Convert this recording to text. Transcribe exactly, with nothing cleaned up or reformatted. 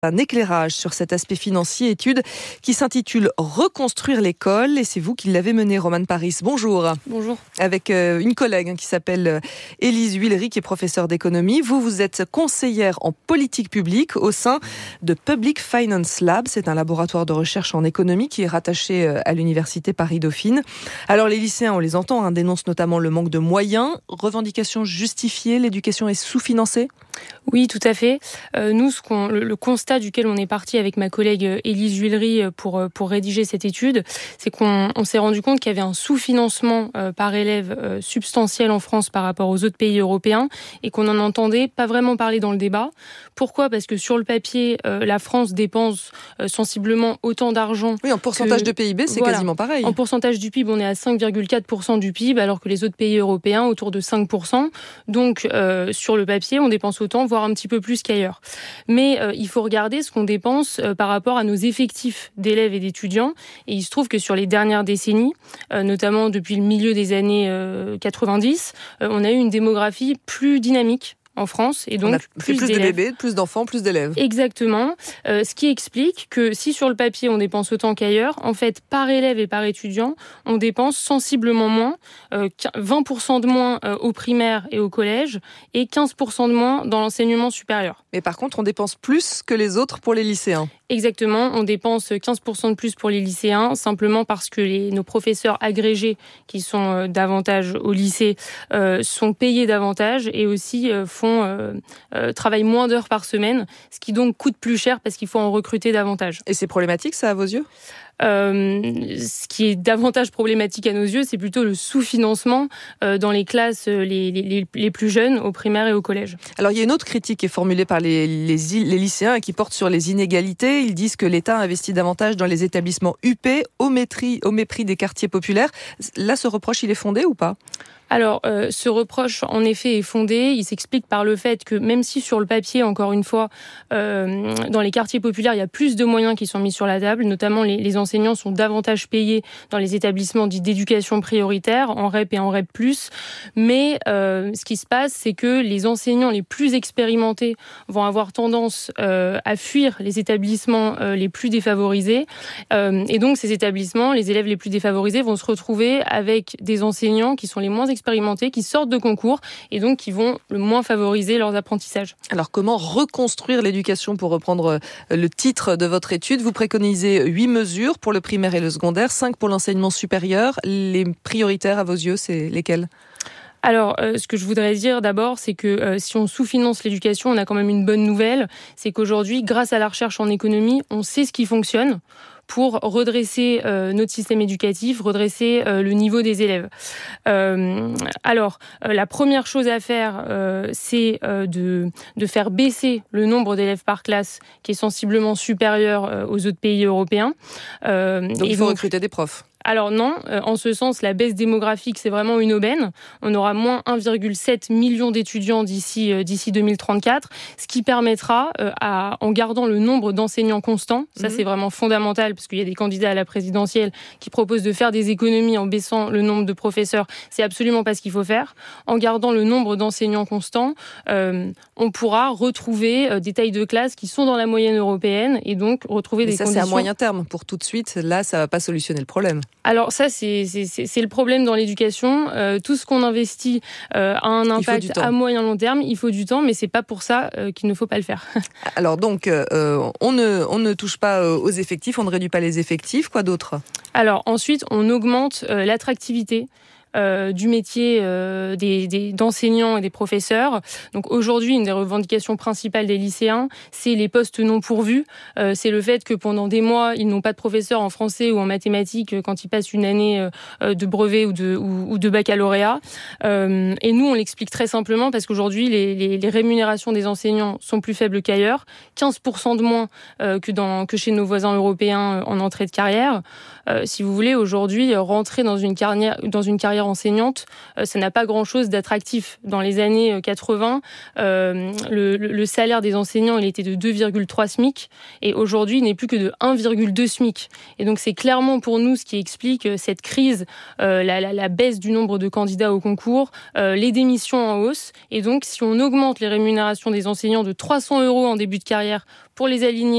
Un éclairage sur cet aspect financier, étude qui s'intitule « Reconstruire l'école » et c'est vous qui l'avez menée, Romane Paris. Bonjour. Bonjour. Avec euh, une collègue hein, qui s'appelle Élise Huillery, qui est professeure d'économie. Vous, vous êtes conseillère en politique publique au sein de Public Finance Lab. C'est un laboratoire de recherche en économie qui est rattaché euh, à l'université Paris-Dauphine. Alors les lycéens, on les entend, hein, dénoncent notamment le manque de moyens. Revendications justifiées, l'éducation est sous-financée ? Oui, tout à fait. Euh, nous, ce qu'on, le, le constat duquel on est parti avec ma collègue Élise Huillery pour, pour rédiger cette étude, c'est qu'on on s'est rendu compte qu'il y avait un sous-financement euh, par élève euh, substantiel en France par rapport aux autres pays européens et qu'on n'en entendait pas vraiment parler dans le débat. Pourquoi ? Parce que sur le papier, euh, la France dépense euh, sensiblement autant d'argent. Oui, en pourcentage que, de P I B, c'est voilà, quasiment pareil. En pourcentage du P I B, on est à cinq virgule quatre pour cent du P I B, alors que les autres pays européens, autour de cinq pour cent. Donc, euh, sur le papier, on dépense autant, voire un petit peu plus qu'ailleurs. Mais euh, il faut regarder ce qu'on dépense euh, par rapport à nos effectifs d'élèves et d'étudiants. Et il se trouve que sur les dernières décennies, euh, notamment depuis le milieu des années euh, quatre-vingt-dix, euh, on a eu une démographie plus dynamique en France, et donc on a plus, plus de d'élèves. bébés, plus d'enfants, plus d'élèves. Exactement. Euh, ce qui explique que si sur le papier on dépense autant qu'ailleurs, en fait, par élève et par étudiant, on dépense sensiblement moins, euh, vingt pour cent de moins euh, au primaire et au collège, et quinze pour cent de moins dans l'enseignement supérieur. Mais par contre, on dépense plus que les autres pour les lycéens. Exactement, on dépense quinze pour cent de plus pour les lycéens, simplement parce que les, nos professeurs agrégés, qui sont euh, davantage au lycée, euh, sont payés davantage et aussi euh, font euh, euh, travaillent moins d'heures par semaine, ce qui donc coûte plus cher parce qu'il faut en recruter davantage. Et c'est problématique, ça, à vos yeux ? Euh, ce qui est davantage problématique à nos yeux, c'est plutôt le sous-financement euh, dans les classes les, les, les plus jeunes, au primaire et au collège. Alors, il y a une autre critique qui est formulée par les, les, les lycéens et qui porte sur les inégalités. Ils disent que l'État investit davantage dans les établissements U P au mépris, au mépris des quartiers populaires. Là, ce reproche, il est fondé ou pas ? Alors, euh, ce reproche, en effet, est fondé. Il s'explique par le fait que, même si sur le papier, encore une fois, euh, dans les quartiers populaires, il y a plus de moyens qui sont mis sur la table, notamment les, les enseignants sont davantage payés dans les établissements dits d'éducation prioritaire, en R E P et en R E P plus. Mais euh, ce qui se passe, c'est que les enseignants les plus expérimentés vont avoir tendance euh, à fuir les établissements euh, les plus défavorisés. Euh, et donc, ces établissements, les élèves les plus défavorisés vont se retrouver avec des enseignants qui sont les moins expérimentés, qui sortent de concours et donc qui vont le moins favoriser leurs apprentissages. Alors comment reconstruire l'éducation, pour reprendre le titre de votre étude? Vous préconisez huit mesures pour le primaire et le secondaire, cinq pour l'enseignement supérieur. Les prioritaires à vos yeux, c'est lesquelles? Alors, euh, ce que je voudrais dire d'abord, c'est que euh, si on sous-finance l'éducation, on a quand même une bonne nouvelle. C'est qu'aujourd'hui, grâce à la recherche en économie, on sait ce qui fonctionne pour redresser euh, notre système éducatif, redresser euh, le niveau des élèves. Euh, alors, euh, la première chose à faire, euh, c'est euh, de, de faire baisser le nombre d'élèves par classe, qui est sensiblement supérieur euh, aux autres pays européens. Euh, donc, il faut donc, recruter des profs. Alors non, en ce sens, la baisse démographique, c'est vraiment une aubaine. On aura moins un virgule sept million d'étudiants d'ici, d'ici deux mille trente-quatre, ce qui permettra, à, en gardant le nombre d'enseignants constants, ça mmh. c'est vraiment fondamental, parce qu'il y a des candidats à la présidentielle qui proposent de faire des économies en baissant le nombre de professeurs. C'est absolument pas ce qu'il faut faire. En gardant le nombre d'enseignants constants, euh, on pourra retrouver des tailles de classe qui sont dans la moyenne européenne, et donc retrouver Mais des ça, conditions... c'est à moyen terme. Pour tout de suite, là, ça va pas solutionner le problème. Alors ça, c'est, c'est, c'est le problème dans l'éducation. Euh, tout ce qu'on investit euh, a un impact à moyen long terme. Il faut du temps, mais c'est pas pour ça euh, qu'il ne faut pas le faire. Alors donc, euh, on ne on ne touche pas aux effectifs, on ne réduit pas les effectifs. Quoi d'autre ? Alors ensuite, on augmente euh, l'attractivité Euh, du métier euh, des, des, d'enseignants et des professeurs. Donc aujourd'hui, une des revendications principales des lycéens, c'est les postes non pourvus. Euh, c'est le fait que pendant des mois, ils n'ont pas de professeur en français ou en mathématiques quand ils passent une année euh, de brevet ou de, ou, ou de baccalauréat. Euh, et nous, on l'explique très simplement parce qu'aujourd'hui, les, les, les rémunérations des enseignants sont plus faibles qu'ailleurs, quinze pour cent de moins euh, que, dans, que chez nos voisins européens en entrée de carrière. Euh, si vous voulez, aujourd'hui, rentrer dans une carrière, dans une carrière carrière enseignante, euh, ça n'a pas grand-chose d'attractif. Dans les années quatre-vingts, euh, le, le salaire des enseignants, il était de deux virgule trois SMIC et aujourd'hui, il n'est plus que de un virgule deux SMIC. Et donc, c'est clairement pour nous ce qui explique cette crise, euh, la, la, la baisse du nombre de candidats au concours, euh, les démissions en hausse. Et donc, si on augmente les rémunérations des enseignants de trois cents euros en début de carrière pour les aligner